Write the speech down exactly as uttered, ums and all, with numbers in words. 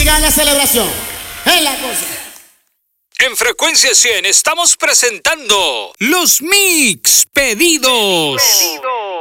siga la celebración. Es la cosa. En Frecuencia cien estamos presentando los Mix Pedidos. Pedidos.